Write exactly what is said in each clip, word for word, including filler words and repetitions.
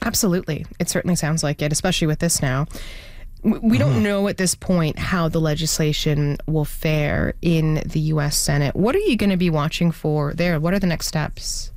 Absolutely. It certainly sounds like it, especially with this now. We don't mm-hmm. know at this point how the legislation will fare in the U S Senate. What are you going to be watching for there? What are the next steps?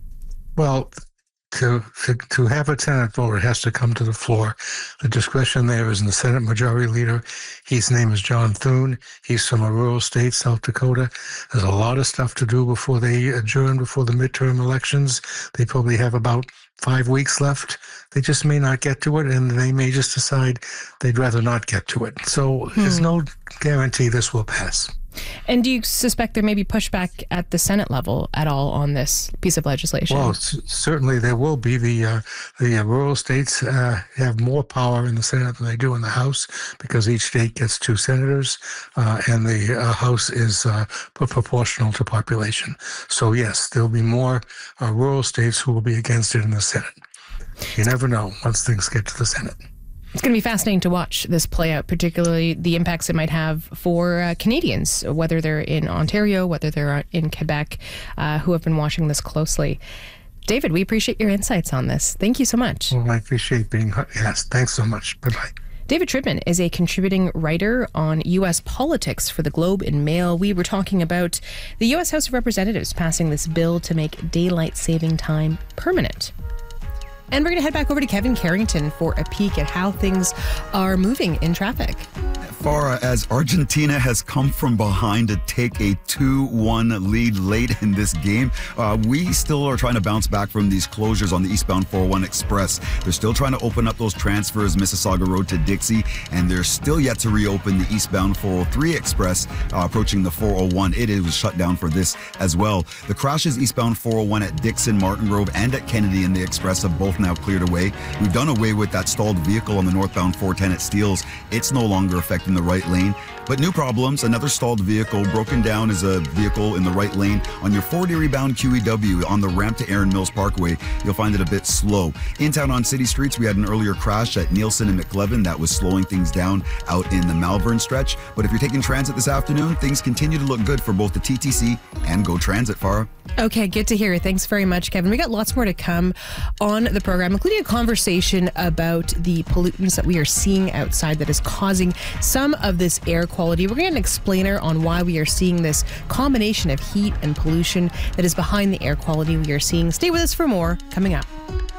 Well, to, to to have a Senate vote, it has to come to the floor. The discretion there is in the Senate Majority Leader. His name is John Thune. He's from a rural state, South Dakota. There's a lot of stuff to do before they adjourn, before the midterm elections. They probably have about five weeks left. They just may not get to it, and they may just decide they'd rather not get to it. So hmm. there's no guarantee this will pass. And do you suspect there may be pushback at the Senate level at all on this piece of legislation? Well, c- certainly there will be. The uh, the uh, rural states uh, have more power in the Senate than they do in the House because each state gets two senators, uh, and the uh, House is uh, p- proportional to population. So yes, there'll be more uh, rural states who will be against it in the Senate. You never know once things get to the Senate. It's going to be fascinating to watch this play out, particularly the impacts it might have for uh, Canadians, whether they're in Ontario, whether they're in Quebec, uh, who have been watching this closely. David, we appreciate your insights on this. Thank you so much. Well, I appreciate being yes. Thanks so much. Bye-bye. David Tripman is a contributing writer on U S politics for the Globe and Mail. We were talking about the U S House of Representatives passing this bill to make daylight saving time permanent. And we're going to head back over to Kevin Carrington for a peek at how things are moving in traffic. Farah, as Argentina has come from behind to take a two one lead late in this game, uh, we still are trying to bounce back from these closures on the eastbound four oh one Express. They're still trying to open up those transfers, Mississauga Road to Dixie, and they're still yet to reopen the eastbound four oh three Express uh, approaching the four oh one. It was shut down for this as well. The crashes eastbound four oh one at Dixon, Martin Grove, and at Kennedy in the Express have both now cleared away. We've done away with that stalled vehicle on the northbound four ten at Steeles. It's no longer affecting the right lane. But new problems, another stalled vehicle. Broken down is a vehicle in the right lane on your four D rebound Q E W on the ramp to Erin Mills Parkway. You'll find it a bit slow. In town on city streets, we had an earlier crash at Nielsen and McLevin that was slowing things down out in the Malvern stretch. But if you're taking transit this afternoon, things continue to look good for both the T T C and Go Transit, Farah. Okay, good to hear. Thanks very much, Kevin. We got lots more to come on the program, including a conversation about the pollutants that we are seeing outside that is causing some of this air quality. We're going to get an explainer on why we are seeing this combination of heat and pollution that is behind the air quality we are seeing. Stay with us for more coming up.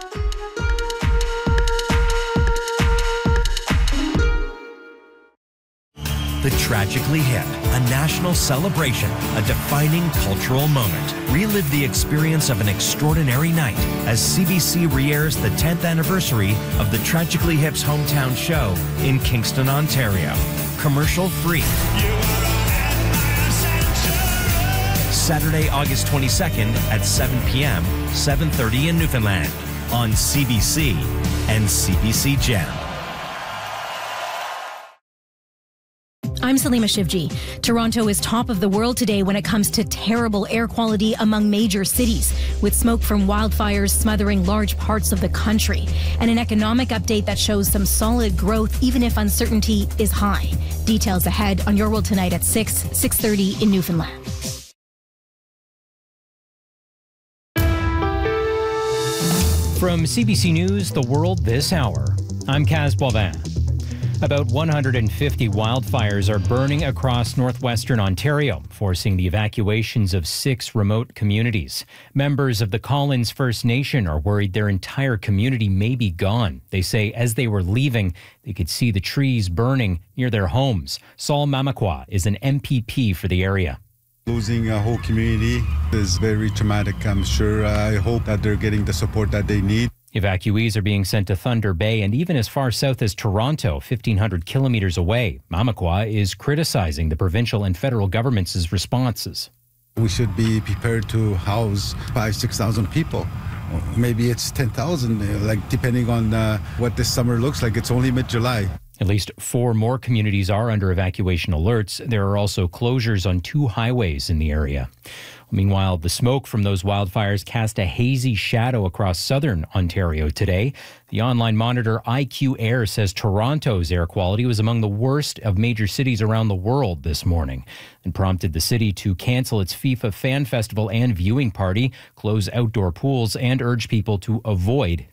The Tragically Hip, a national celebration, a defining cultural moment. Relive the experience of an extraordinary night as C B C re-airs the tenth anniversary of the Tragically Hip's hometown show in Kingston, Ontario. Commercial free. Saturday, August twenty-second at seven p.m., seven thirty in Newfoundland on C B C and C B C Gem. I'm Salima Shivji. Toronto is top of the world today when it comes to terrible air quality among major cities, with smoke from wildfires smothering large parts of the country. And an economic update that shows some solid growth, even if uncertainty is high. Details ahead on Your World Tonight at six, six thirty in Newfoundland. From C B C News, The World This Hour, I'm Kaz Boivin. About one hundred fifty wildfires are burning across northwestern Ontario, forcing the evacuations of six remote communities. Members of the Collins First Nation are worried their entire community may be gone. They say as they were leaving, they could see the trees burning near their homes. Saul Mamakwa is an M P P for the area. Losing a whole community is very traumatic, I'm sure. I hope that they're getting the support that they need. Evacuees are being sent to Thunder Bay and even as far south as Toronto, fifteen hundred kilometers away. Mamakwa is criticizing the provincial and federal governments' responses. We should be prepared to house five, six thousand people. Maybe it's ten thousand, like depending on uh, what this summer looks like. It's only mid-July. At least four more communities are under evacuation alerts. There are also closures on two highways in the area. Meanwhile, the smoke from those wildfires cast a hazy shadow across southern Ontario today. The online monitor I Q Air says Toronto's air quality was among the worst of major cities around the world this morning and prompted the city to cancel its FIFA Fan Festival and viewing party, close outdoor pools, and urge people to avoid